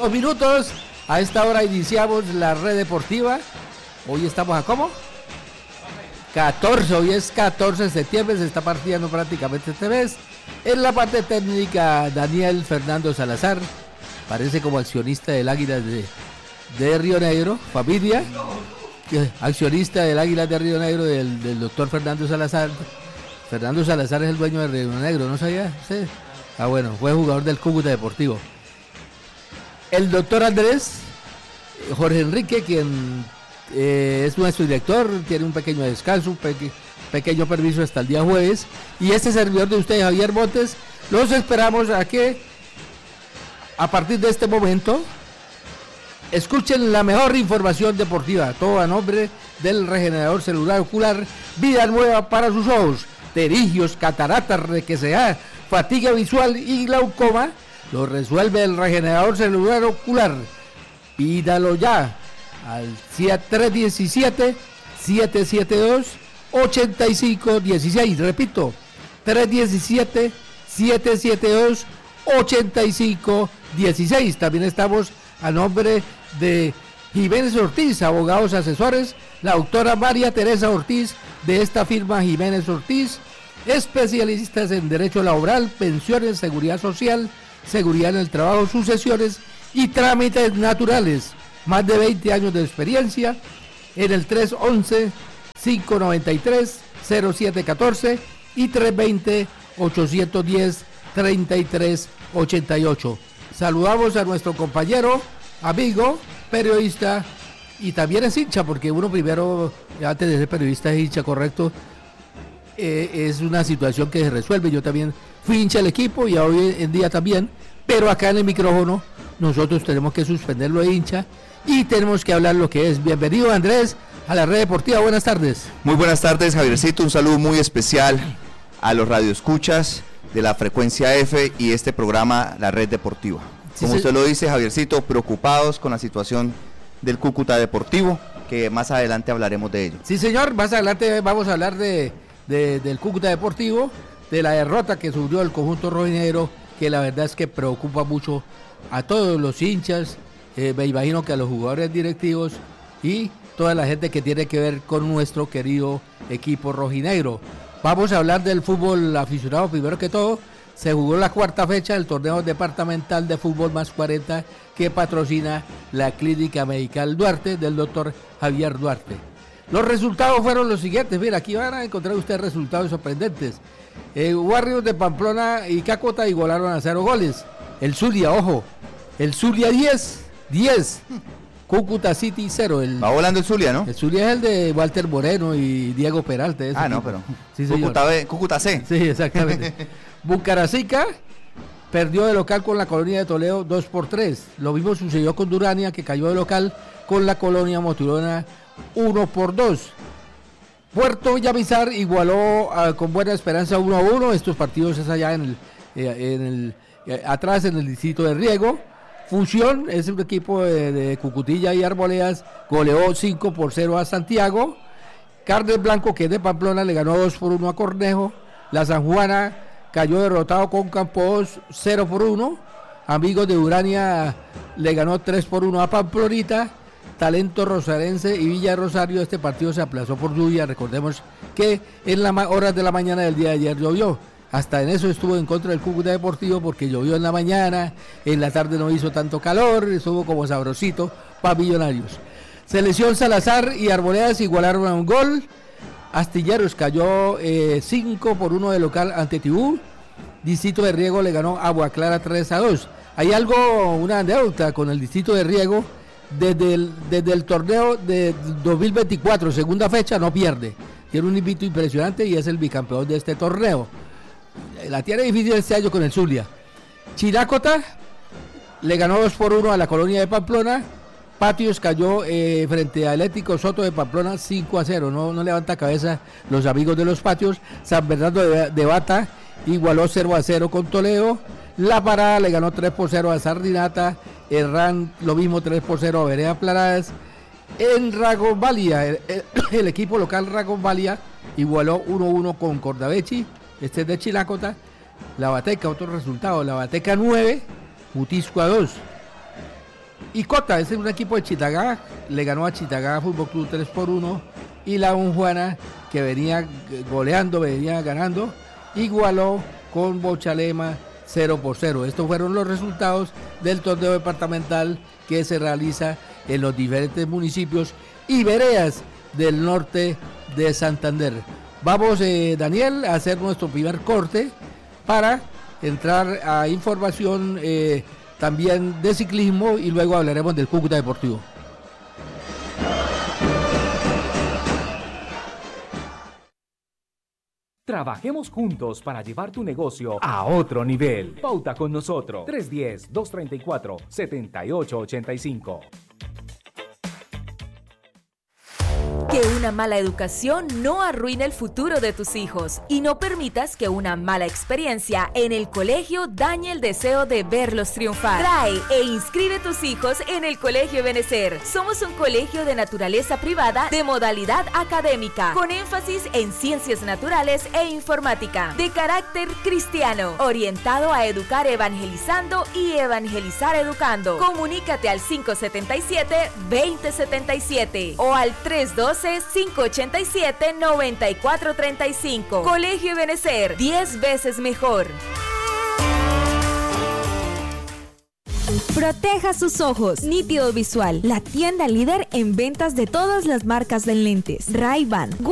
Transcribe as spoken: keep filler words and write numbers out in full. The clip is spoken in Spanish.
dos minutos. A esta hora iniciamos la red deportiva. Hoy estamos a ¿cómo? catorce, hoy es catorce de septiembre, se está partiendo prácticamente este mes. En la parte técnica, Daniel Fernando Salazar, parece como accionista del Águila de, de Río Negro, familia, accionista del Águila de Río Negro, del, del doctor Fernando Salazar. Fernando Salazar es el dueño de Río Negro, ¿no sabía? Sí. Ah, bueno, fue jugador del Cúcuta Deportivo. El doctor Andrés, Jorge Enrique, quien eh, es nuestro director, tiene un pequeño descanso, un peque, pequeño permiso hasta el día jueves. Y este servidor de ustedes, Javier Montes, los esperamos a que a partir de este momento escuchen la mejor información deportiva, todo a nombre del regenerador celular ocular, vida nueva para sus ojos, pterigios, cataratas, requesejada, fatiga visual y glaucoma. Lo resuelve el regenerador celular ocular. Pídalo ya al tres uno siete, siete siete dos, ocho cinco uno seis. Repito, tres uno siete, siete siete dos, ocho cinco uno seis. También estamos a nombre de Jiménez Ortiz, abogados asesores, la doctora María Teresa Ortiz, de esta firma Jiménez Ortiz, especialistas en derecho laboral, pensiones, seguridad social, seguridad en el trabajo, sucesiones y trámites naturales. Más de veinte años de experiencia en el tres once, cinco noventa y tres, cero siete catorce y tres veinte, ochocientos diez, treinta y tres ochenta y ocho. Saludamos a nuestro compañero, amigo, periodista y también es hincha, porque uno primero, antes de ser periodista, es hincha, correcto. Eh, es una situación que se resuelve. Yo también fui hincha del equipo y hoy en día también, pero acá en el micrófono nosotros tenemos que suspenderlo de hincha y tenemos que hablar lo que es. Bienvenido, Andrés, a la red deportiva. Buenas tardes. Muy buenas tardes, Javiercito. Un saludo muy especial a los radioescuchas de la frecuencia F y este programa, la red deportiva. Sí, Como sí. usted lo dice, Javiercito, preocupados con la situación del Cúcuta Deportivo, que más adelante hablaremos de ello. Sí, señor, más adelante vamos a hablar de, de del Cúcuta Deportivo, de la derrota que sufrió el conjunto rojinegro, que la verdad es que preocupa mucho a todos los hinchas, eh, me imagino que a los jugadores directivos y toda la gente que tiene que ver con nuestro querido equipo rojinegro. Vamos a hablar del fútbol aficionado primero que todo. Se jugó la cuarta fecha del torneo departamental de fútbol más cuarenta que patrocina la Clínica Medical Duarte del doctor Javier Duarte. Los resultados fueron los siguientes. Mira, aquí van a encontrar ustedes resultados sorprendentes. Eh, Warriors de Pamplona y Cácota igualaron a cero goles. El Zulia, ojo, el Zulia diez, diez. Cúcuta City cero. El, Va volando el Zulia, ¿no? El Zulia es el de Walter Moreno y Diego Peralta. Ah, no, pero sí, Cúcuta B, Cúcuta C. Sí, exactamente. Bucaracica perdió de local con la Colonia de Toledo dos por tres. Lo mismo sucedió con Durania, que cayó de local con la Colonia Moturona uno por dos. Puerto Villamizar igualó uh, con Buena Esperanza uno a uno. Estos partidos es allá en el, eh, en el eh, atrás en el distrito de Riego. Fusión es un equipo de, de Cucutilla y Arboledas, goleó cinco por cero a Santiago. Carnes Blanco, que es de Pamplona, le ganó dos por uno a Cornejo. La San Juana cayó derrotado con Campos cero por uno. Amigos de Urania le ganó tres por uno a Pamplonita. Talento Rosarense y Villa Rosario, este partido se aplazó por lluvia. Recordemos que en las horas de la mañana del día de ayer llovió. Hasta en eso estuvo en contra del Cúcuta Deportivo, porque llovió en la mañana, en la tarde no hizo tanto calor, estuvo como sabrosito para Millonarios. Selección Salazar y Arboledas igualaron a un gol. Astilleros cayó cinco eh, por uno de local ante Tibú. Distrito de Riego le ganó Agua Clara tres a dos. Hay algo, una deuda con el Distrito de Riego. Desde el, desde el torneo de dos mil veinticuatro, segunda fecha, no pierde. Tiene un invicto impresionante y es el bicampeón de este torneo. La tiene difícil este año con el Zulia. Chirácota le ganó dos por uno a la Colonia de Pamplona. Patios cayó eh, frente a Atlético Soto de Pamplona cinco a cero. No, no levanta cabeza los amigos de los Patios. San Bernardo de, de Bata igualó cero a cero con Toledo. La Parada le ganó tres por cero a Sardinata. Herrán lo mismo, tres por cero a Vereda Planadas. En Ragombalia, el, el, el equipo local Ragombalia igualó uno a uno con Cordavechi. Este es de Chilácota. La Bateca, otro resultado, la Bateca nueve, Mutiscua dos. Y Cota, ese es un equipo de Chitagá, le ganó a Chitagá Fútbol Club tres por uno. Y la Unjuana, que venía goleando, venía ganando, igualó con Bochalema cero por cero. Estos fueron los resultados del torneo departamental que se realiza en los diferentes municipios y veredas del norte de Santander. Vamos, eh, Daniel, a hacer nuestro primer corte para entrar a información eh, también de ciclismo y luego hablaremos del Cúcuta Deportivo. Trabajemos juntos para llevar tu negocio a otro nivel. Pauta con nosotros. tres uno cero, dos tres cuatro, siete ocho ocho cinco. Que una mala educación no arruine el futuro de tus hijos y no permitas que una mala experiencia en el colegio dañe el deseo de verlos triunfar. Trae e inscribe tus hijos en el Colegio Ebenecer. Somos un colegio de naturaleza privada de modalidad académica, con énfasis en ciencias naturales e informática, de carácter cristiano, orientado a educar evangelizando y evangelizar educando. Comunícate al cinco siete siete, dos cero siete siete o al tres uno dos, cinco ocho siete, nueve cuatro tres cinco. Colegio Ebenecer, diez veces mejor. Proteja sus ojos. Nítido Visual, la tienda líder en ventas de todas las marcas de lentes. Ray-Ban,